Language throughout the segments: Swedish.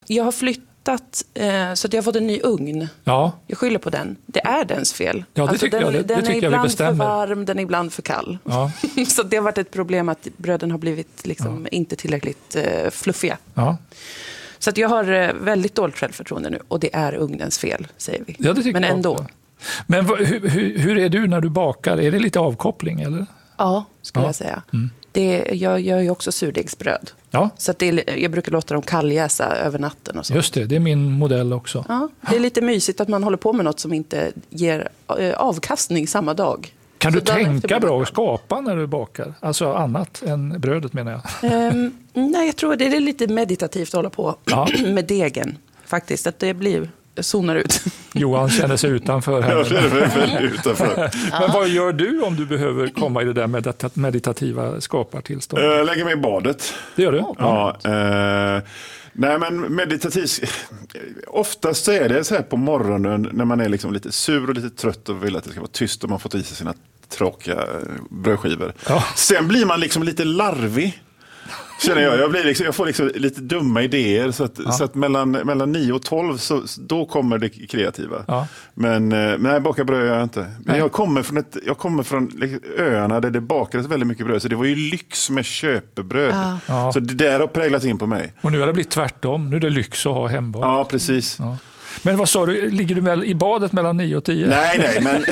jag har flyttat så att jag har fått en ny ugn. Ja. Jag skyller på den. Det är dens fel. Ja, det tycker jag. Den är jag ibland för varm, den är ibland för kall. Ja. Så det har varit ett problem att bröden har blivit liksom inte tillräckligt fluffiga. Ja. Så att jag har väldigt dåligt självförtroende nu. Och det är ugnens fel, säger vi. Ja, det tycker men jag ändå. också. Men hur är du när du bakar? Är det lite avkoppling, eller? Ja, skulle jag säga. Jag gör ju också surdegsbröd. Ja. Så att jag brukar låta dem kalljäsa över natten och så. Just det är min modell också. Ja, det är lite mysigt att man håller på med något som inte ger avkastning samma dag. Kan så du tänka bra och skapa när du bakar? Alltså annat än brödet, menar jag. Nej, jag tror det är lite meditativt att hålla på med degen. Faktiskt, att det blir zonar ut. Johan känner sig utanför här. Jag känner mig utanför. Men vad gör du om du behöver komma i det där meditativa skapartillståndet? Jag lägger mig i badet. Det gör du? Ja. Nej, men meditativt. Oftast så är det så här på morgonen när man är liksom lite sur och lite trött och vill att det ska vara tyst och man fått i sig sina tråkiga brödskivor. Ja. Sen blir man liksom lite larvig. Känner jag får liksom lite dumma idéer så att mellan 9 och 12 då kommer det kreativa. Ja. Men jag bakar bröd gör jag inte. Men jag kommer från öarna där det bakades väldigt mycket bröd, så det var ju lyx med köpebröd. Ja. Så det där har präglat in på mig. Och nu har det blivit tvärtom. Nu är det lyx att ha hembak. Ja, precis. Ja. Men vad sa du, ligger du i badet mellan 9 och 10? Nej, men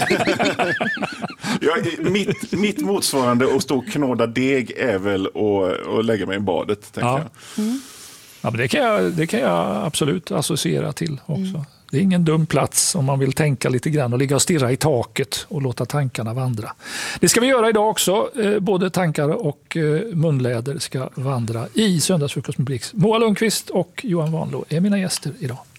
mitt motsvarande att stå och knåda deg är väl att lägga mig i badet, tänker jag. Ja, men det kan jag absolut associera till också. Det är ingen dum plats om man vill tänka lite grann och ligga och stirra i taket och låta tankarna vandra. Det ska vi göra idag också. Både tankar och munläder ska vandra i Söndagsfrukost med Blix. Moa Lundqvist och Johan Vanlo är mina gäster idag.